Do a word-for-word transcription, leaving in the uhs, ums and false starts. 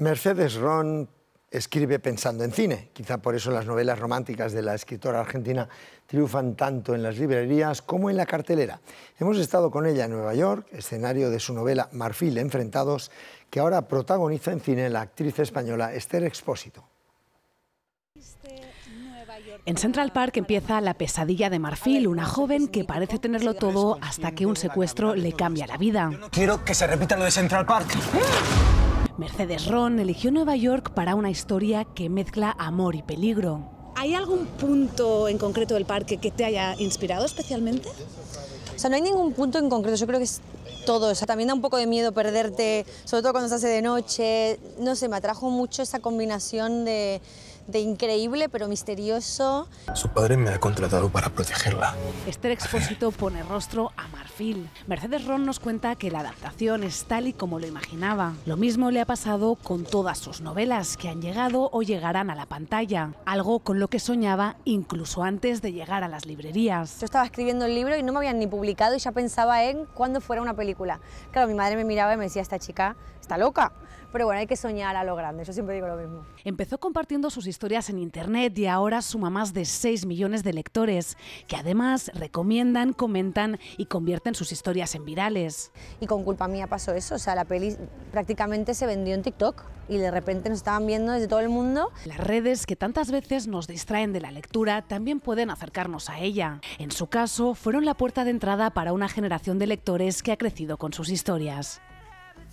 Mercedes Ron escribe pensando en cine. Quizá por eso las novelas románticas de la escritora argentina triunfan tanto en las librerías como en la cartelera. Hemos estado con ella en Nueva York, escenario de su novela Marfil Enfrentados, que ahora protagoniza en cine la actriz española Esther Expósito. En Central Park empieza la pesadilla de Marfil, una joven que parece tenerlo todo hasta que un secuestro le cambia la vida. Yo no quiero que se repita lo de Central Park. Mercedes Ron eligió Nueva York para una historia que mezcla amor y peligro. ¿Hay algún punto en concreto del parque que te haya inspirado especialmente? O sea, no hay ningún punto en concreto, yo creo que es todo. O sea, también da un poco de miedo perderte, sobre todo cuando se hace de noche. No sé, me atrajo mucho esa combinación de, de increíble pero misterioso. Su padre me ha contratado para protegerla. Esther Expósito pone rostro a Marfil. Mercedes Ron nos cuenta que la adaptación es tal y como lo imaginaba. Lo mismo le ha pasado con todas sus novelas, que han llegado o llegarán a la pantalla. Algo con lo que soñaba incluso antes de llegar a las librerías. Yo estaba escribiendo el libro y no me habían ni publicado y ya pensaba en cuándo fuera una película. Claro, mi madre me miraba y me decía, esta chica está loca. Pero bueno, hay que soñar a lo grande, yo siempre digo lo mismo. Empezó compartiendo sus historias en internet y ahora suma más de seis millones de lectores, que además recomiendan, comentan y convierten sus historias en virales. Y con culpa mía pasó eso, o sea, la peli prácticamente se vendió en TikTok y de repente nos estaban viendo desde todo el mundo. Las redes, que tantas veces nos distraen de la lectura, también pueden acercarnos a ella. En su caso, fueron la puerta de entrada para una generación de lectores que ha crecido con sus historias.